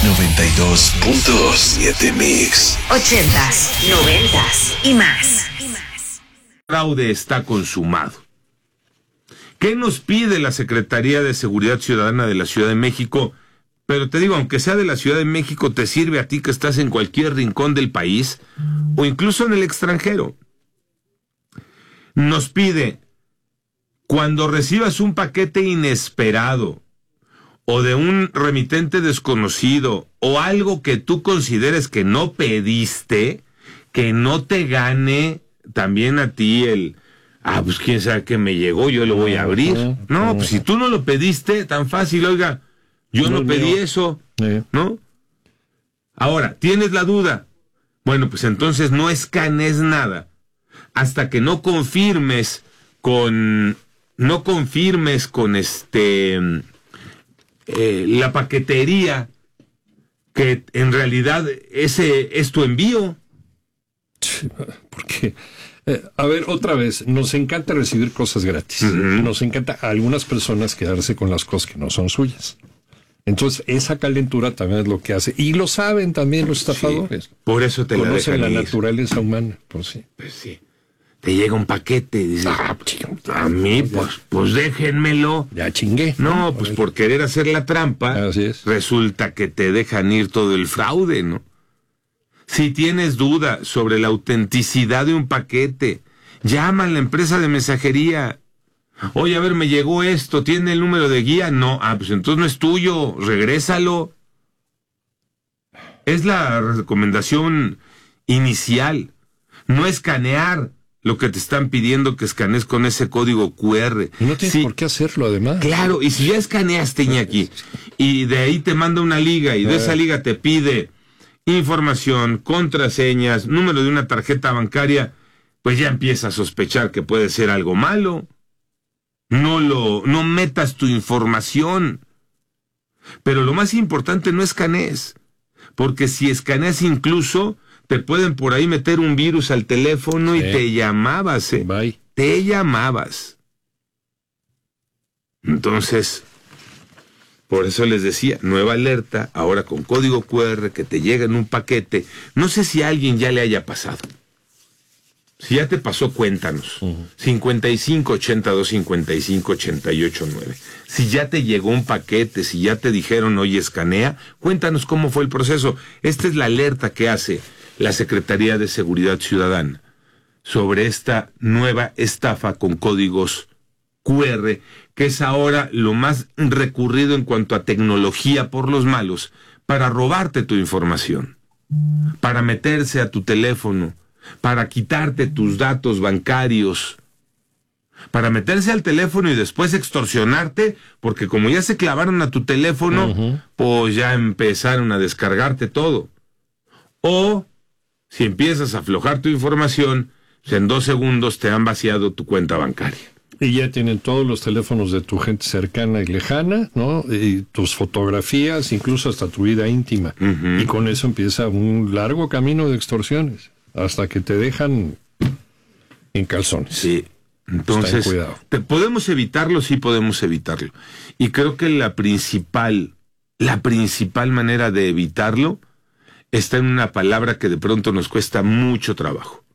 92.7 Mix. 80s, 90s y más. El fraude está consumado. ¿Qué nos pide la Secretaría de Seguridad Ciudadana de la Ciudad de México? Pero te digo, aunque sea de la Ciudad de México, te sirve a ti que estás en cualquier rincón del país o incluso en el extranjero. Nos pide, cuando recibas un paquete inesperado o de un remitente desconocido o algo que tú consideres que no pediste, que no te gane también a ti pues quién sabe qué me llegó, yo lo voy a abrir. No, pues si tú no lo pediste, tan fácil, oiga, yo no pedí eso, ¿no? Ahora, ¿tienes la duda? Bueno, pues entonces no escanees nada hasta que no confirmes con la paquetería que en realidad ese es tu envío. Porque, a ver, otra vez, nos encanta recibir cosas gratis. Nos encanta a algunas personas quedarse con las cosas que no son suyas. Entonces, esa calentura también es lo que hace. Y lo saben también los estafadores. Sí, por eso te la dejan conocen la ir. naturaleza humana, por sí. Pues sí. Te llega un paquete y dices, a mí, pues déjenmelo. Ya chingué. No, pues por querer hacer la trampa, así es. Resulta que te dejan ir todo el fraude, ¿no? Si tienes duda sobre la autenticidad de un paquete, llama a la empresa de mensajería. Oye, a ver, me llegó esto, ¿tiene el número de guía? No, pues entonces no es tuyo, regrésalo. Es la recomendación inicial. No escanear lo que te están pidiendo que escanees con ese código QR. Y no tienes por qué hacerlo, además. Claro, y si ya escaneaste, Iñaki, y de ahí te manda una liga, y de esa liga te pide información, contraseñas, número de una tarjeta bancaria, pues ya empieza a sospechar que puede ser algo malo. No metas tu información. Pero lo más importante, no escanees, porque si escaneas incluso te pueden por ahí meter un virus al teléfono y te llamabas, Bye. Te llamabas. Entonces, por eso les decía, nueva alerta, ahora con código QR que te llega en un paquete. No sé si a alguien ya le haya pasado. Si ya te pasó, cuéntanos. 5582-5588-9. Si ya te llegó un paquete, si ya te dijeron, oye, escanea, cuéntanos cómo fue el proceso. Esta es la alerta que hace la Secretaría de Seguridad Ciudadana sobre esta nueva estafa con códigos QR, que es ahora lo más recurrido en cuanto a tecnología por los malos para robarte tu información, para meterse a tu teléfono, para quitarte tus datos bancarios, para meterse al teléfono y después extorsionarte, porque como ya se clavaron a tu teléfono, pues ya empezaron a descargarte todo. O si empiezas a aflojar tu información, pues en 2 segundos te han vaciado tu cuenta bancaria. Y ya tienen todos los teléfonos de tu gente cercana y lejana, ¿no? Y tus fotografías, incluso hasta tu vida íntima. Y con eso empieza un largo camino de extorsiones, hasta que te dejan en calzones. Sí, entonces, ¿podemos evitarlo? Sí, podemos evitarlo. Y creo que la principal manera de evitarlo está en una palabra que de pronto nos cuesta mucho trabajo.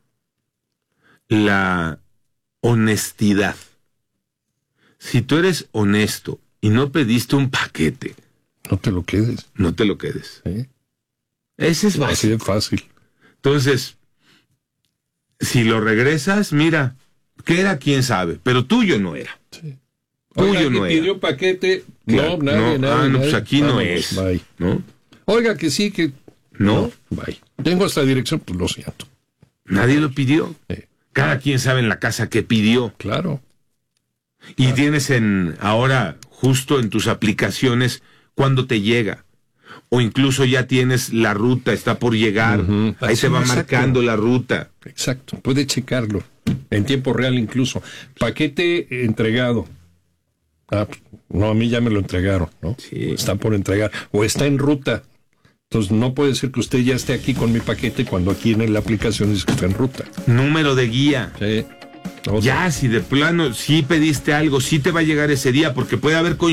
La honestidad. Si tú eres honesto y no pediste un paquete, no te lo quedes. No te lo quedes. Ese es básico. Así de fácil. Entonces, si lo regresas, mira, ¿qué era? ¿Quién sabe? Pero tuyo no era. Sí. Tuyo Oiga, no era. ¿pidió paquete? Claro, nadie. pues aquí Vámonos, no es. Bye. ¿No? Oiga, que sí, que... No. Bye. Tengo esta dirección, pues lo siento. Nadie lo pidió. Sí. Cada quien sabe en la casa qué pidió. Claro. Y tienes ahora, justo en tus aplicaciones, cuándo te llega. O incluso ya tienes la ruta, está por llegar. Ahí se va marcando la ruta. Exacto, puede checarlo. En tiempo real incluso. Paquete entregado. No, a mí ya me lo entregaron, ¿no? Sí. Está por entregar. O está en ruta. Entonces no puede ser que usted ya esté aquí con mi paquete cuando aquí en la aplicación dice que está en ruta. Número de guía. Sí. Ya, si de plano sí pediste algo, sí te va a llegar ese día, porque puede haber